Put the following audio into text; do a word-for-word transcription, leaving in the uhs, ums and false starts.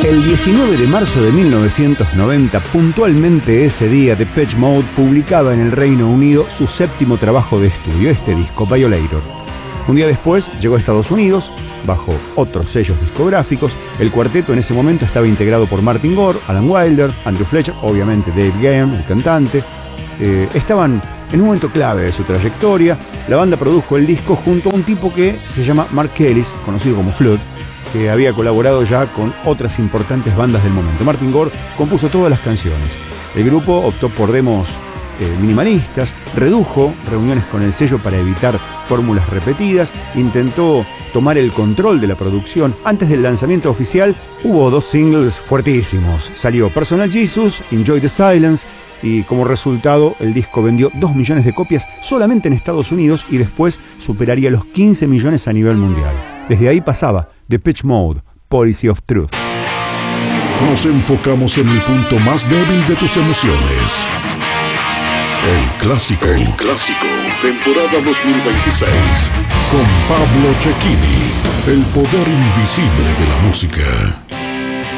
El diecinueve de marzo de mil novecientos noventa, puntualmente ese día, Depeche Mode publicaba en el Reino Unido su séptimo trabajo de estudio, este disco, Violator. Un día después llegó a Estados Unidos, bajo otros sellos discográficos. El cuarteto en ese momento estaba integrado por Martin Gore, Alan Wilder, Andrew Fletcher, obviamente Dave Gahan, el cantante. Eh, estaban en un momento clave de su trayectoria. La banda produjo el disco junto a un tipo que se llama Mark Ellis, conocido como Flood, que había colaborado ya con otras importantes bandas del momento. Martin Gore compuso todas las canciones. El grupo optó por demos eh, minimalistas, redujo reuniones con el sello para evitar fórmulas repetidas, intentó tomar el control de la producción. Antes del lanzamiento oficial hubo dos singles fuertísimos. Salió Personal Jesus, Enjoy the Silence, y como resultado el disco vendió dos millones de copias solamente en Estados Unidos y después superaría los quince millones a nivel mundial. Desde ahí pasaba Depeche Mode, Policy of Truth. Nos enfocamos en el punto más débil de tus emociones. El clásico. El clásico, temporada dos mil veintiséis. Con Pablo Cecchini, el poder invisible de la música.